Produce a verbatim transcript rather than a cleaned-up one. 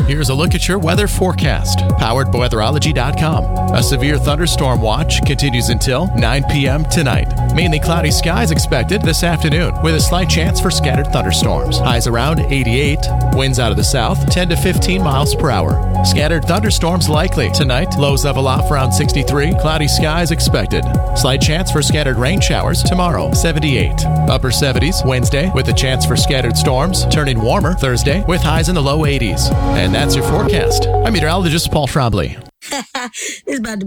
Here's a look at your weather forecast, powered by weatherology dot com. A severe thunderstorm watch continues until nine p.m. tonight. Mainly cloudy skies expected this afternoon, with a slight chance for scattered thunderstorms. Highs around eighty-eight. Winds out of the south, ten to fifteen miles per hour. Scattered thunderstorms likely tonight. Lows level off around sixty-three. Cloudy skies expected. Slight chance for scattered rain showers tomorrow, seventy-eight. Upper seventies Wednesday, with a chance for scattered storms. Turning warmer Thursday, with highs in the low eighties. And that's your forecast. I'm meteorologist Paul Trombley. It's about to be